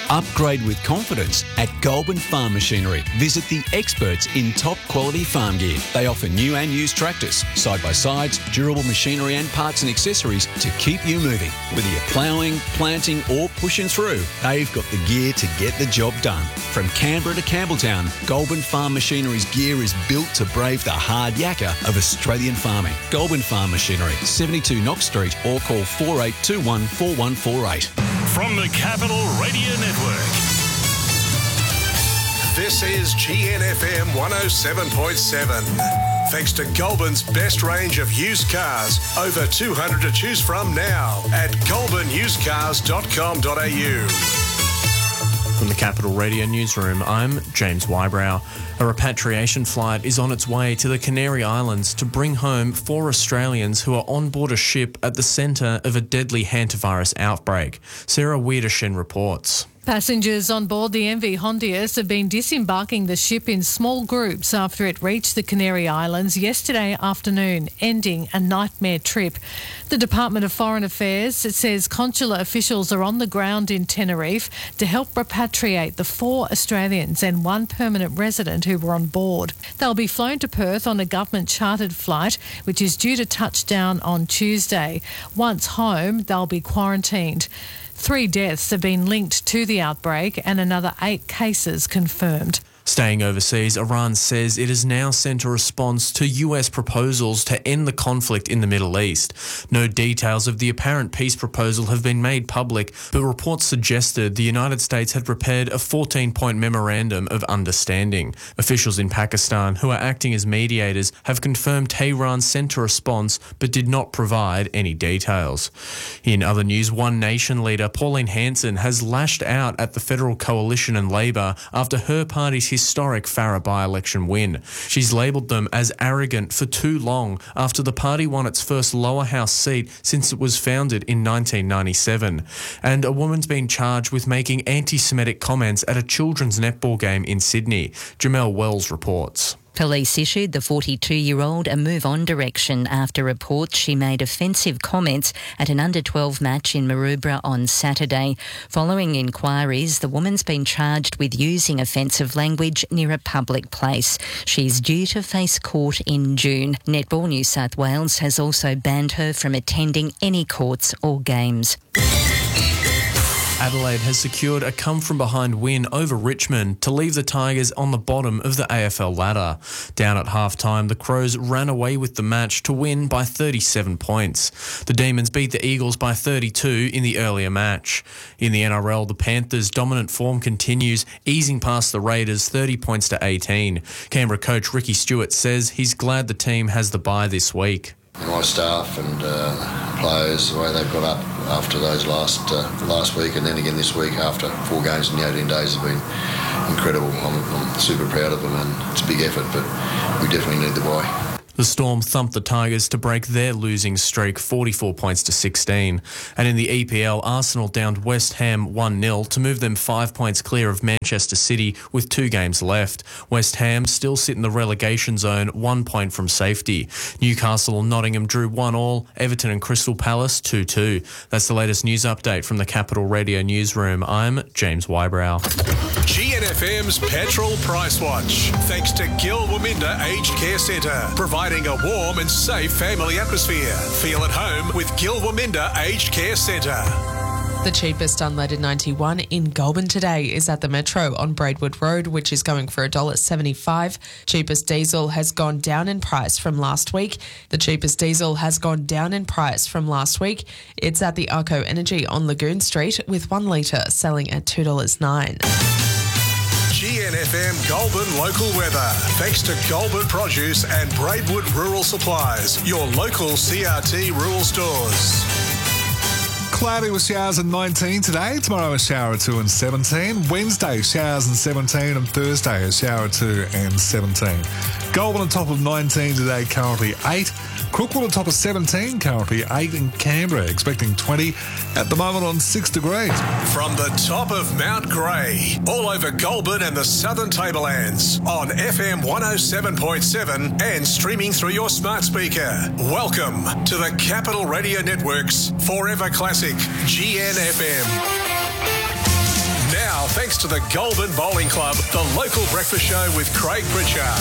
Upgrade with confidence at Goulburn Farm Machinery. Visit the experts in top quality farm gear. They offer new and used tractors, side-by-sides, durable machinery and parts and accessories to keep you moving. Whether you're ploughing, planting or pushing through, they've got the gear to get the job done. From Canberra to Campbelltown, Goulburn Farm Machinery's gear is built to brave the hard yakka of Australian farming. Goulburn Farm Machinery, 72 Knox Street, or call 4821 4148. From the Capital Radio Network. This is GNFM 107.7. Thanks to Goulburn's best range of used cars. Over 200 to choose from now at goulburnusedcars.com.au. From the Capital Radio Newsroom, I'm James Wybrow. A repatriation flight is on its way to the Canary Islands to bring home 4 Australians who are on board a ship at the centre of a deadly hantavirus outbreak. Sarah Wiedershen reports. Passengers on board the MV Hondius have been disembarking the ship in small groups after it reached the Canary Islands yesterday afternoon, ending a nightmare trip. The Department of Foreign Affairs says consular officials are on the ground in Tenerife to help repatriate the 4 Australians and 1 permanent resident who were on board. They'll be flown to Perth on a government-chartered flight, which is due to touch down on Tuesday. Once home, they'll be quarantined. 3 deaths have been linked to the outbreak and another 8 cases confirmed. Staying overseas, Iran says it has now sent a response to US proposals to end the conflict in the Middle East. No details of the apparent peace proposal have been made public, but reports suggested the United States had prepared a 14-point memorandum of understanding. Officials in Pakistan, who are acting as mediators, have confirmed Tehran sent a response but did not provide any details. In other news, One Nation leader Pauline Hanson has lashed out at the Federal Coalition and Labor after her party's historic Farrer by-election win. She's labelled them as arrogant for too long after the party won its first lower house seat since it was founded in 1997. And a woman's been charged with making anti-Semitic comments at a children's netball game in Sydney. Jamel Wells reports. Police issued the 42-year-old a move-on direction after reports she made offensive comments at an under-12 match in Maroubra on Saturday. Following inquiries, the woman's been charged with using offensive language near a public place. She's due to face court in June. Netball New South Wales has also banned her from attending any courts or games. Adelaide has secured a come-from-behind win over Richmond to leave the Tigers on the bottom of the AFL ladder. Down at half-time, the Crows ran away with the match to win by 37 points. The Demons beat the Eagles by 32 in the earlier match. In the NRL, the Panthers' dominant form continues, easing past the Raiders 30 points to 18. Canberra coach Ricky Stewart says he's glad the team has the bye this week. My staff and players, the way they've got up after those last week and then again this week after 4 games in the 18 days have been incredible. I'm super proud of them and it's a big effort, but we definitely need the bye. The Storm thumped the Tigers to break their losing streak 44 points to 16. And in the EPL, Arsenal downed West Ham 1-0 to move them 5 points clear of Manchester City with 2 games left. West Ham still sit in the relegation zone 1 point from safety. Newcastle and Nottingham drew 1-1, Everton and Crystal Palace 2-2. That's the latest news update from the Capital Radio Newsroom. I'm James Wybrow. GNFM's Petrol Price Watch. Thanks to Gil Waminda Aged Care Centre, providing a warm and safe family atmosphere. Feel at home with Gil Waminda Aged Care Centre. The cheapest unleaded 91 in Goulburn today is at the Metro on Braidwood Road, which is going for $1.75. Cheapest diesel has gone down in price from last week. The cheapest diesel has gone down in price from last week. It's at the Arco Energy on Lagoon Street with 1 litre selling at $2.09. GNFM Goulburn local weather. Thanks to Goulburn Produce and Braidwood Rural Supplies, your local CRT rural stores. Cloudy with showers and 19 today. Tomorrow a shower or 2 and 17. Wednesday showers and 17 and Thursday a shower or 2 and 17. Goulburn on top of 19 today, currently 8. Crookwood on top of 17, currently 8 in Canberra, expecting 20 at the moment on 6 degrees. From the top of Mount Grey, all over Goulburn and the Southern Tablelands, on FM 107.7 and streaming through your smart speaker. Welcome to the Capital Radio Network's Forever Classic GNFM. Now thanks to the Goulburn Bowling Club, the local breakfast show with Craig Pritchard.